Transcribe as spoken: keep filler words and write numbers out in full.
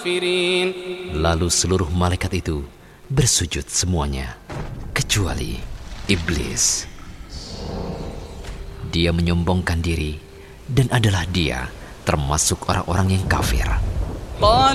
Lalu seluruh malaikat itu bersujud semuanya, kecuali iblis. Dia menyombongkan diri dan adalah dia termasuk orang-orang yang kafir.